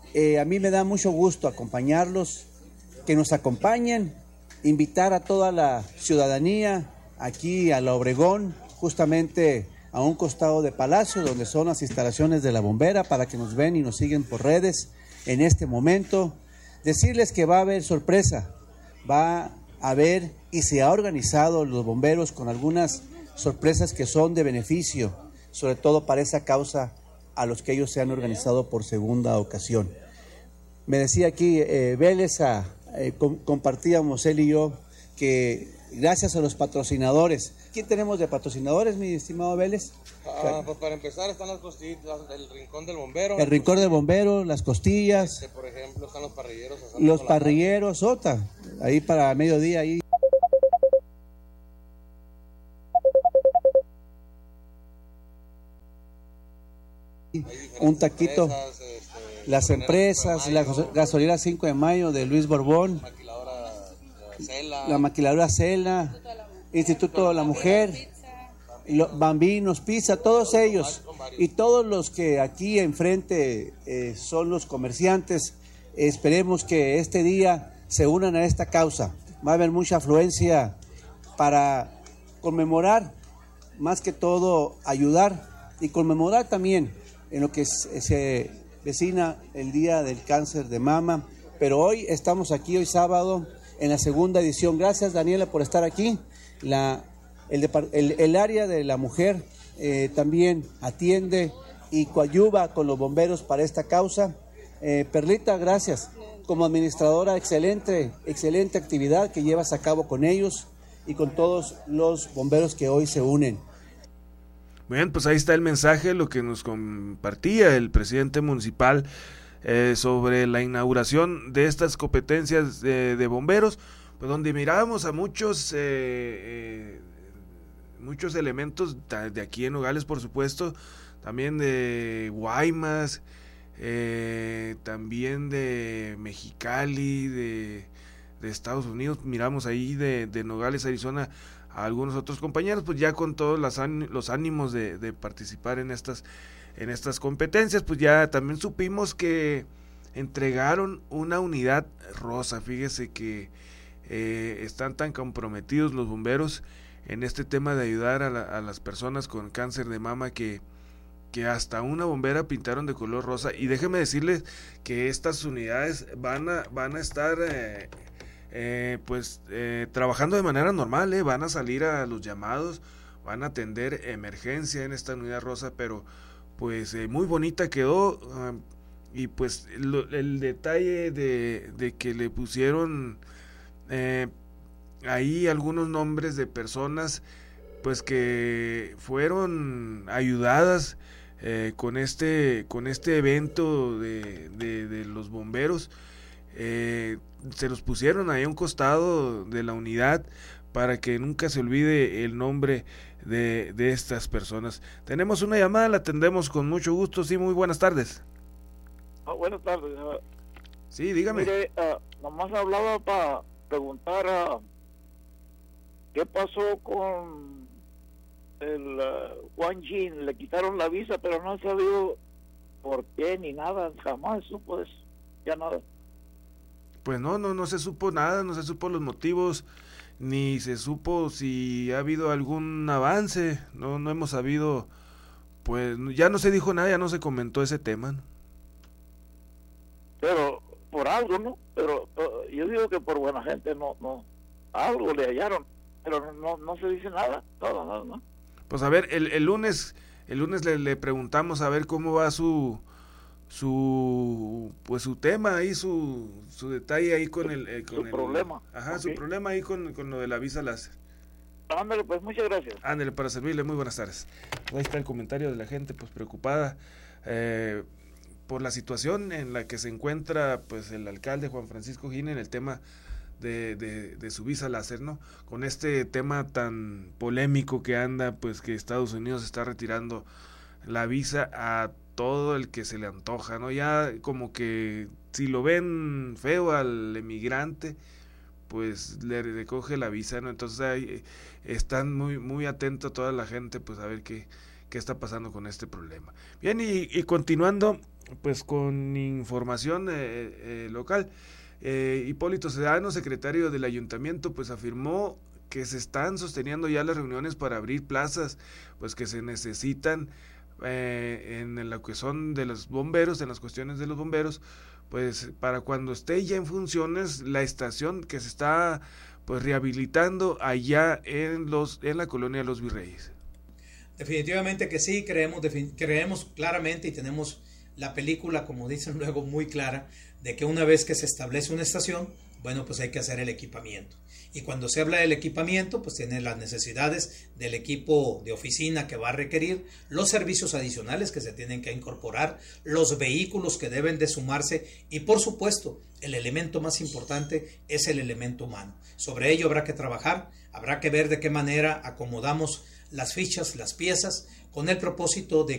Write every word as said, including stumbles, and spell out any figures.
Eh, a mí me da mucho gusto acompañarlos, que nos acompañen, invitar a toda la ciudadanía aquí a La Obregón, justamente a un costado de Palacio, donde son las instalaciones de la bombera, para que nos ven y nos siguen por redes en este momento. Decirles que va a haber sorpresa, va a haber y se ha organizado los bomberos con algunas sorpresas que son de beneficio, sobre todo para esa causa a los que ellos se han organizado por segunda ocasión. Me decía aquí eh, Vélez, a, eh, com- compartíamos él y yo, que gracias a los patrocinadores. ¿Quién tenemos de patrocinadores, mi estimado Vélez? Ah, pues para empezar están las costillas, el Rincón del Bombero. El Rincón del Bombero, las costillas. Este, por ejemplo, están los parrilleros. Los parrilleros, Sota, ahí para mediodía, ahí. Un taquito, empresas, este, las empresas, la gasolinera cinco de mayo de Luis Borbón, maquiladora Cela, la maquiladora Cela, Instituto de la Mujer, lo, Bambinos, Pizza, todos ellos y todos los que aquí enfrente eh, son los comerciantes. Esperemos que este día se unan a esta causa. Va a haber mucha afluencia para conmemorar, más que todo ayudar y conmemorar también en lo que se vecina el Día del Cáncer de Mama. Pero hoy estamos aquí, hoy sábado, en la segunda edición. Gracias, Daniela, por estar aquí. La, el, el, el área de la mujer eh, también atiende y coadyuva con los bomberos para esta causa. Eh, Perlita, gracias. Como administradora, excelente, excelente actividad que llevas a cabo con ellos y con todos los bomberos que hoy se unen. Bien, pues ahí está el mensaje, lo que nos compartía el presidente municipal eh, sobre la inauguración de estas competencias de, de bomberos, pues donde mirábamos a muchos, eh, eh, muchos elementos de aquí en Nogales, por supuesto, también de Guaymas, eh, también de Mexicali, de, de Estados Unidos, miramos ahí de, de Nogales, Arizona, a algunos otros compañeros, pues ya con todos las, los ánimos de, de participar en estas, en estas competencias, pues ya también supimos que entregaron una unidad rosa. Fíjese que eh, están tan comprometidos los bomberos en este tema de ayudar a, la, a las personas con cáncer de mama que, que hasta una bombera pintaron de color rosa. Y déjeme decirles que estas unidades van a, van a estar... Eh, Eh, pues eh, trabajando de manera normal, eh, van a salir a los llamados, van a atender emergencia en esta unidad rosa, pero pues eh, muy bonita quedó, uh, y pues lo, el detalle de, de que le pusieron eh, ahí algunos nombres de personas pues que fueron ayudadas eh, con este con este evento de, de, de los bomberos. Eh, se los pusieron ahí a un costado de la unidad para que nunca se olvide el nombre de, de estas personas. Tenemos una llamada, la atendemos con mucho gusto. Sí, muy buenas tardes. Ah, buenas tardes. Uh, sí, dígame. Mire, uh, nomás hablaba para preguntar uh, qué pasó con el uh, Juan Jin. Le quitaron la visa, pero no ha sabido por qué ni nada, jamás supo eso, ya nada. Pues no, no, no se supo nada, no se supo los motivos, ni se supo si ha habido algún avance, no, no hemos sabido, pues ya no se dijo nada, ya no se comentó ese tema, ¿no? Pero por algo, ¿no? Pero uh, yo digo que por buena gente no, no, algo le hallaron, pero no, no se dice nada, todo, no, no. Pues a ver, el, el lunes, el lunes le, le preguntamos a ver cómo va su... su pues su tema ahí, su su detalle ahí con el eh, con su el problema. Ajá, Okay. Su problema ahí con, con lo de la visa láser. Ándale, pues muchas gracias. Ándale, para servirle, muy buenas tardes. Ahí está el comentario de la gente pues preocupada eh, por la situación en la que se encuentra pues el alcalde Juan Francisco Gine en el tema de, de, de su visa láser, ¿no? Con este tema tan polémico que anda, pues que Estados Unidos está retirando la visa a todo el que se le antoja, ¿no? Ya como que si lo ven feo al emigrante, pues le recoge la visa, ¿no? Entonces ahí están muy muy atentos toda la gente, pues a ver qué, qué está pasando con este problema. Bien, y, y continuando, pues con información eh, eh, local. Eh, Hipólito Sedano, secretario del ayuntamiento, pues afirmó que se están sosteniendo ya las reuniones para abrir plazas, pues que se necesitan eh, en la que son de los bomberos, en las cuestiones de los bomberos, pues para cuando esté ya en funciones la estación que se está pues rehabilitando allá en los en la colonia Los Virreyes. Definitivamente que sí, creemos, creemos claramente y tenemos la película, como dicen luego, muy clara, de que una vez que se establece una estación, bueno, pues hay que hacer el equipamiento. Y cuando se habla del equipamiento, pues tiene las necesidades del equipo de oficina que va a requerir, los servicios adicionales que se tienen que incorporar, los vehículos que deben de sumarse y, por supuesto, el elemento más importante es el elemento humano. Sobre ello habrá que trabajar, habrá que ver de qué manera acomodamos las fichas, las piezas, con el propósito de